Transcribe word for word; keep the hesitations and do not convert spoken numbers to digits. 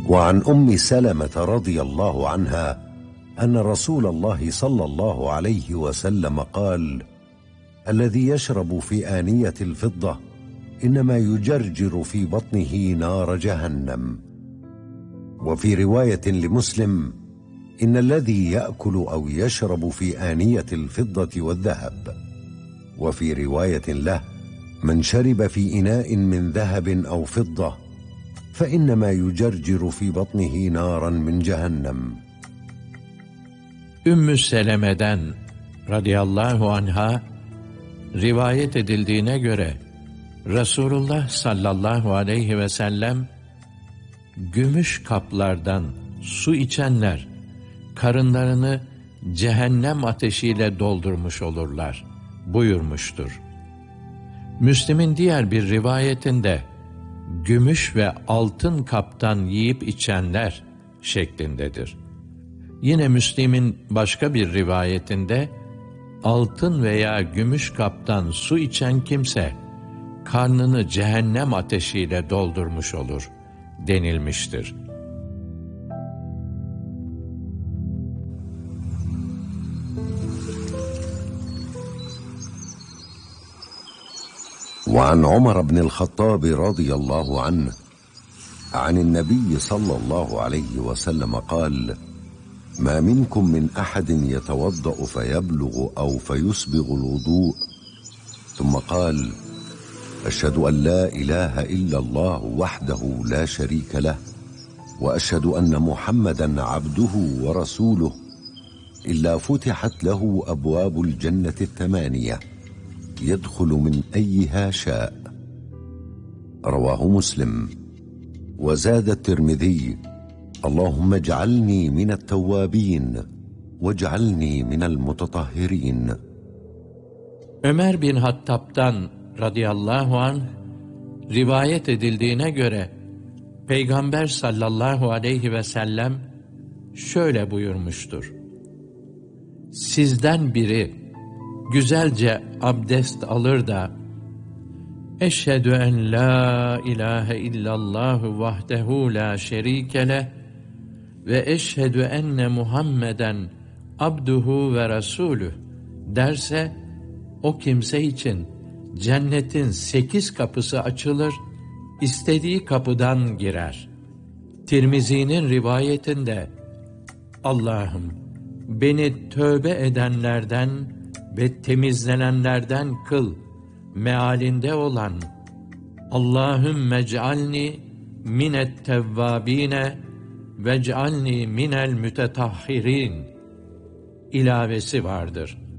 وعن أم سلمة رضي الله عنها أن رسول الله صلى الله عليه وسلم قال: الذي يشرب في آنية الفضة إنما يجرجر في بطنه نار جهنم. وفي رواية لمسلم: إن الذي يأكل أو يشرب في آنية الفضة والذهب. وفي رواية له: من شرب في إناء من ذهب أو فضة فإنما يجرجر في بطنه نارا من جهنم. Ümmü Seleme'den radıyallahu anha rivayet edildiğine göre Resulullah sallallahu aleyhi ve sellem, gümüş kaplardan su içenler karınlarını cehennem ateşiyle doldurmuş olurlar buyurmuştur. Müslim'in diğer bir rivayetinde gümüş ve altın kaptan yiyip içenler şeklindedir. Yine Müslim'in başka bir rivayetinde altın veya gümüş kaptan su içen kimse karnını cehennem ateşiyle doldurmuş olur denilmiştir. وعن عمر بن الخطاب رضي الله عنه عن النبي صلى الله عليه وسلم قال: ما منكم من أحد يتوضأ فيبلغ أو فيسبغ الوضوء ثم قال: أشهد أن لا إله إلا الله وحده لا شريك له وأشهد أن محمدا عبده ورسوله إلا فتحت له أبواب الجنة الثمانية يدخل من أيها شاء. رواه مسلم. وزاد الترمذي: اللهم اجعلني من التوابين واجعلني من المتطهرين. Ömer bin Hattab'dan radıyallahu anh rivayet edildiğine göre Peygamber sallallahu aleyhi ve sellem şöyle buyurmuştur: sizden biri güzelce abdest alır da eşhedü en la ilahe illallah vahdehu la şerike leh ve eşhedü enne Muhammeden abduhu ve rasulüh derse, o kimse için cennetin sekiz kapısı açılır, istediği kapıdan girer. Tirmizi'nin rivayetinde Allah'ım beni tövbe edenlerden ve temizlenenlerden kıl mealinde olan Allahümme ec'alni minet tevvabine vec'alni minel mütetahhirin ilavesi vardır.